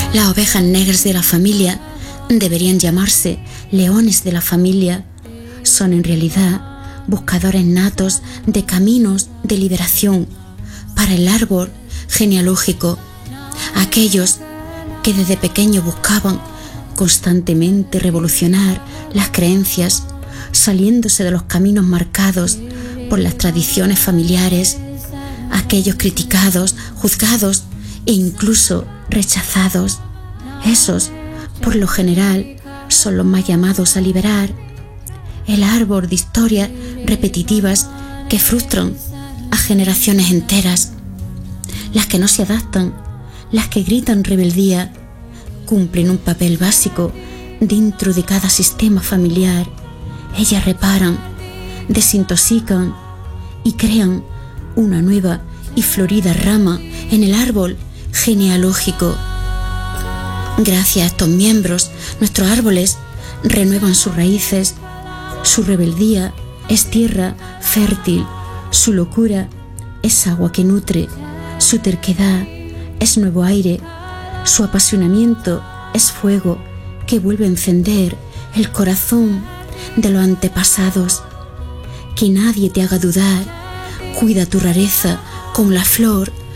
Las ovejas negras de la familia deberían llamarse leones de la familia. Son en realidad buscadores natos de caminos de liberación para el árbol genealógico. Aquellos que desde pequeños buscaban constantemente revolucionar las creencias, saliéndose de los caminos marcados por las tradiciones familiares. Aquellos criticados, juzgados e incluso rechazados. Esos, por lo general, son los más llamados a liberar el árbol de historias repetitivas que frustran a generaciones enteras. Las que no se adaptan, las que gritan rebeldía, cumplen un papel básico dentro de cada sistema familiar. Ellas reparan, desintoxican y crean una nueva y florida rama en el árbol genealógico. Gracias a estos miembros, nuestros árboles renuevan sus raíces. Su rebeldía es tierra fértil, su locura es agua que nutre, su terquedad es nuevo aire, su apasionamiento es fuego que vuelve a encender el corazón de los antepasados. Que nadie te haga dudar, cuida tu rareza como la flor